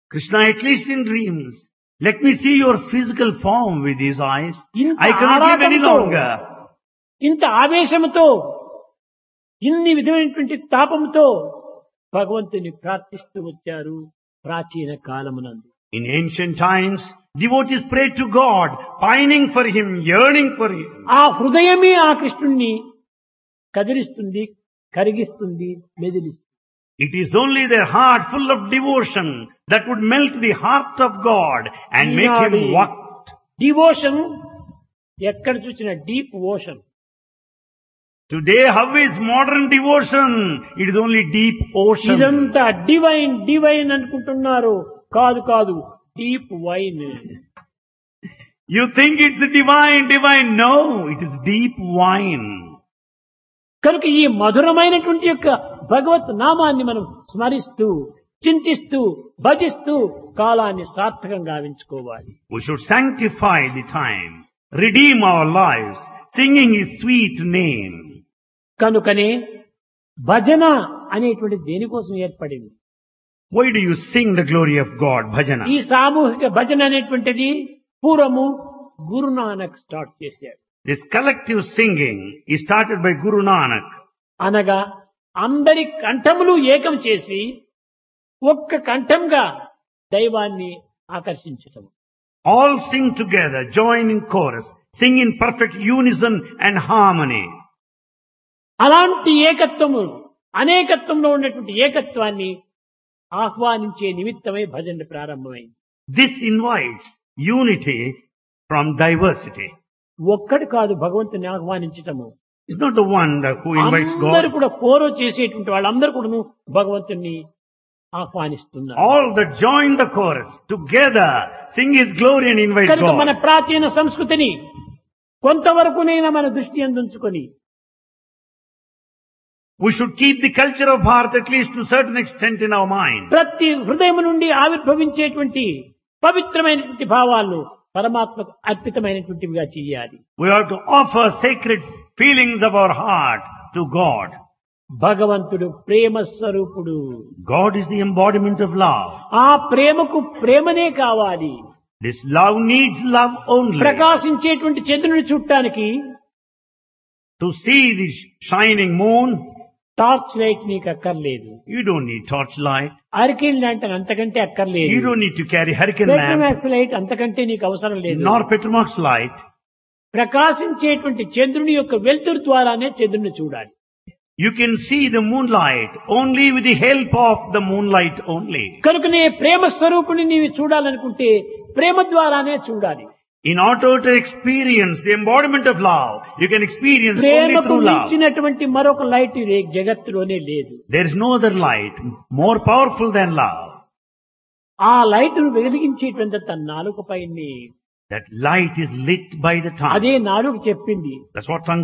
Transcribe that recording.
Krishna, at least in dreams, let me see your physical form with these eyes. ఇంత I cannot live any ఆరాటంతో, longer. ఇంత ఆవేశముతో, ఇన్ని విధమైనటువంటి తాపంతో భగవంతుని ప్రార్థిస్తూ వచ్చారు ప్రాచీన కాలమునందు. In ancient times, devotees prayed to God, pining for Him, yearning for Him. ఆ హృదయమే ఆ కృష్ణుణ్ణి కదిలిస్తుంది, కరిగిస్తుంది, మెదిలిస్తుంది. It is only their heart full of devotion that would melt the heart of God and make Him walk. Devotion ఎక్కడ చూసిన deep ocean. Today, how is modern devotion? It is only deep ocean. ఇదంతా divine divine అనుకుంటున్నారు. కాదు కాదు, deep wine. You think it's divine, divine. No, it is deep wine. కనుక ఈ మధురమైనటువంటి యొక్క భగవత్ నామాన్ని మనం స్మరిస్తూ, చింతిస్తూ, భజిస్తూ కాలాన్ని సార్థకంగా గావించుకోవాలి. We should sanctify the time, redeem our lives, singing His sweet name. కనుకనే భజన అనేటువంటి దేనికోసం ఏర్పడింది? Why do you sing the glory of God, bhajana? ఈ సామూహిక భజన అనేటువంటిది పూర్వము గురునానక్ స్టార్ట్ చేశాడు. This collective singing is started by Guru Nanak. అనగా అందరి కంఠములు ఏకం చేసి ఒక్క కంఠంగా దైవాన్ని ఆకర్షించటం. All sing together, join in chorus, sing in perfect unison and harmony. అలాంటి ఏకత్వము, అనేకత్వంలో ఉన్నటువంటి ఏకత్వాన్ని ఆహ్వానించే నిమిత్తమై భజన ప్రారంభమైంది. This invites unity from diversity. ఒక్కడు కాదు భగవంతుని ఆహ్వానించటము. It's not the one who invites అందరూ God. కూడా కోరో చేసేటువంటి వాళ్ళందరూ కూడా భగవంతుని ఆహ్వానిస్తున్నారు. All that join the chorus together sing His glory and invite కనుక మన God. ప్రాచీన సంస్కృతిని కొంతవరకునైనా మన దృష్టి అందుంచుకొని We should keep the culture of Bharat at least to a certain extent in our mind. ప్రతి హృదయం నుండి ఆవిర్భవించేటువంటి పవిత్రమైనటువంటి భావాలను పరమాత్మకు అర్పితమైనటువంటివిగా చేయాలి. We have to offer sacred feelings of our heart to God. భగవంతుడు ప్రేమ స్వరూపుడు. God is the embodiment of love. ఆ ప్రేమకు ప్రేమనే కావాలి. This love needs love only. ప్రకాశించేటువంటి చంద్రుని చూడటానికి To see the shining moon, torch light నీకు అక్కర్లేదు. you don't need torchlight. అరికెల్ lantern అంతకంటే అక్కర్లేదు. You don't need to carry hurricane lamp, Petromax light అంతకంటే నీకు అవసరం లేదు. nor Petromax light. ప్రకాశించేటువంటి చంద్రుని యొక్క వెలుతురు ద్వారానే చంద్రుని చూడాలి. You can see the moonlight only with the help of the moonlight only. కనుకనే ప్రేమ స్వరూపుని నీవు చూడాలనుకుంటే ప్రేమ ద్వారానే చూడాలి. In order to experience the embodiment of love, you can experience only ప్రేమకు through love. మించినటువంటి మరొక లైట్ ఈ జగత్తులోనే లేదు. There is no other light more powerful than love. ఆ లైట్ ను వెలిగించేటువంటి తన నాలుక పైన That light is lit by the tongue. అదే నాలుక చెప్పింది. That's what tongue